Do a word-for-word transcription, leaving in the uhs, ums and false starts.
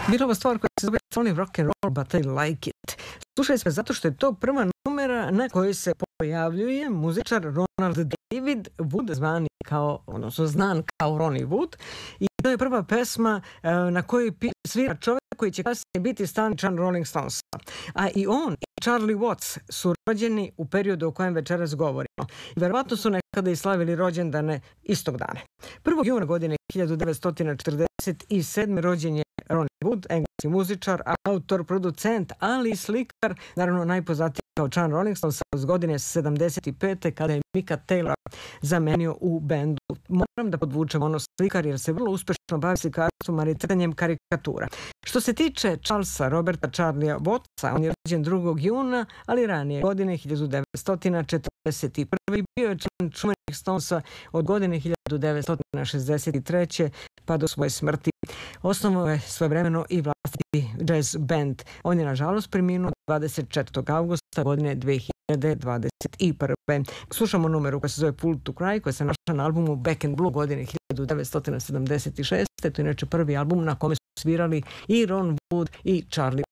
Bila ova stvar koja se zove Tony Rock and Roll, but I like it. Slušali smo zato što je to prva numera na kojoj se pojavljuje muzičar Ronald David Wood, zvani kao, odnosno znan kao Ronnie Wood, i to je prva pesma uh, na kojoj svira čovjek koji će kasnije biti staničan Rolling Stonesa. A i on i Charlie Watts su rođeni u periodu o kojem večeras govorimo. I verovatno su nekada i slavili rođendane istog dana. prvog juna godine hiljadu devetsto četrdeset sedme rođen je Ronnie Wood, engleski muzičar, autor, producent, ali i slikar, naravno najpoznatiji kao član Rolling Stonesa od godine sedamdeset pete kada je Micka Taylor zamenio u bendu. Moram da podvučem ono slikar jer se vrlo uspešno bavi slikarstvom, ali crtanjem karikatura. Što se tiče Charlesa Roberta Charlija Wattsa, on je rođen drugog juna, ali ranije godine hiljadu devetsto četrdeset prve. Bio je član čuvenih Stonesa od godine hiljadu devetsto šezdeset treće pa do svoje smrti. Osnovao je svojevremeno i vlastiti jazz band. On je nažalost preminuo dvadeset četvrtog avgusta godine dve hiljade dvadeset prve. Slušamo numeru koja se zove Fool to Cry, koja se našla na albumu Back in Blue godine hiljadu devetsto sedamdeset šeste. To je inače prvi album na kome su svirali i Ron Wood i Charlie